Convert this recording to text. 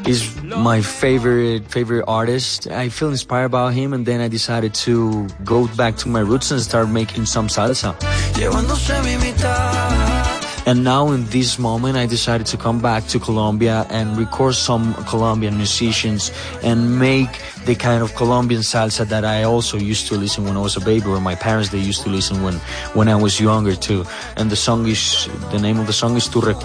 He's my favorite artist. I feel inspired by him, and then I decided to go back to my roots and start making some salsa. And now in this moment, I decided to come back to Colombia and record some Colombian musicians and make the kind of Colombian salsa that I also used to listen when I was a baby, or my parents, they used to listen when I was younger too. And the name of the song is Tu